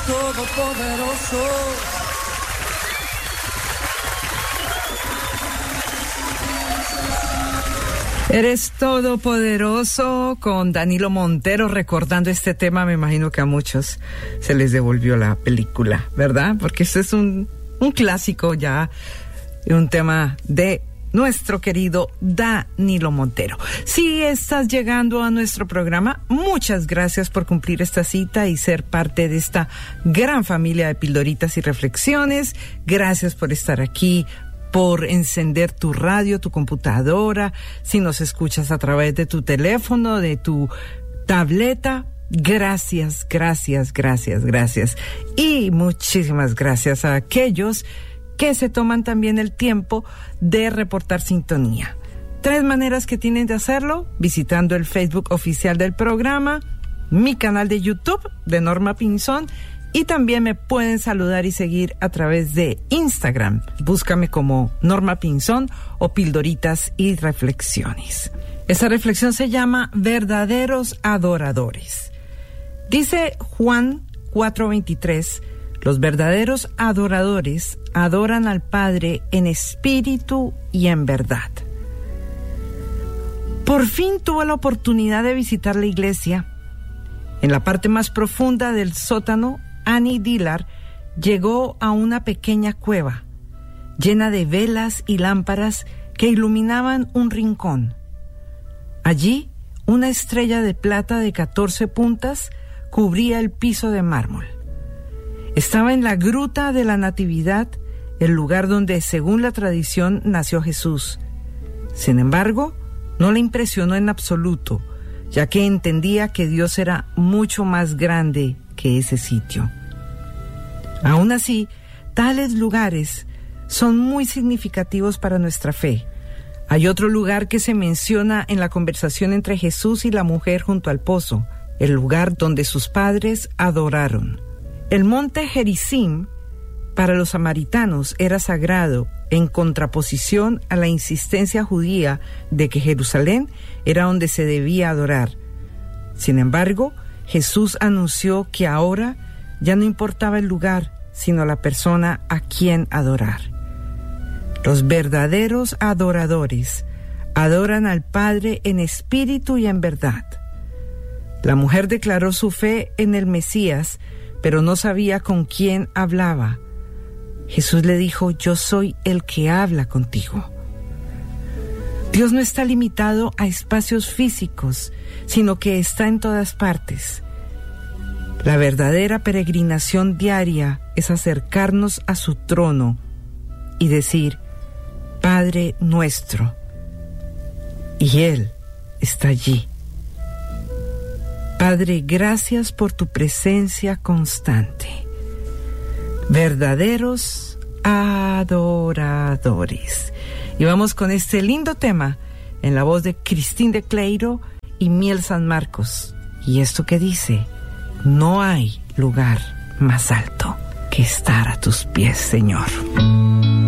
todopoderoso. Eres todopoderoso, con Danilo Montero recordando este tema. Me imagino que a muchos se les devolvió la película, ¿verdad? Porque este es un clásico ya, un tema de nuestro querido Danilo Montero. Si estás llegando a nuestro programa, muchas gracias por cumplir esta cita y ser parte de esta gran familia de Pildoritas y Reflexiones. Gracias por estar aquí, por encender tu radio, tu computadora, si nos escuchas a través de tu teléfono, de tu tableta. Gracias, gracias, gracias, gracias. Y muchísimas gracias a aquellos que se toman también el tiempo de reportar sintonía. 3 maneras que tienen de hacerlo: visitando el Facebook oficial del programa, mi canal de YouTube de Norma Pinzón, y también me pueden saludar y seguir a través de Instagram. Búscame como Norma Pinzón o Pildoritas y Reflexiones. Esta reflexión se llama Verdaderos Adoradores. Dice Juan 4:23, los verdaderos adoradores adoran al Padre en espíritu y en verdad. Por fin tuve la oportunidad de visitar la iglesia. En la parte más profunda del sótano, Annie Dillard llegó a una pequeña cueva llena de velas y lámparas que iluminaban un rincón. Allí, una estrella de plata de 14 puntas cubría el piso de mármol. Estaba en la gruta de la Natividad, el lugar donde, según la tradición, nació Jesús. Sin embargo, no le impresionó en absoluto, ya que entendía que Dios era mucho más grande que ese sitio. Aún así, tales lugares son muy significativos para nuestra fe. Hay otro lugar que se menciona en la conversación entre Jesús y la mujer junto al pozo, el lugar donde sus padres adoraron. El monte Gerizim para los samaritanos era sagrado, en contraposición a la insistencia judía de que Jerusalén era donde se debía adorar. Sin embargo, Jesús anunció que ahora ya no importaba el lugar, sino la persona a quien adorar. Los verdaderos adoradores adoran al Padre en espíritu y en verdad. La mujer declaró su fe en el Mesías, pero no sabía con quién hablaba. Jesús le dijo: yo soy el que habla contigo. Dios no está limitado a espacios físicos, sino que está en todas partes. La verdadera peregrinación diaria es acercarnos a su trono y decir: Padre nuestro, y Él está allí. Padre, gracias por tu presencia constante. Verdaderos adoradores. Y vamos con este lindo tema en la voz de Cristín de Cleiro y Miel San Marcos. Y esto que dice: no hay lugar más alto que estar a tus pies, Señor.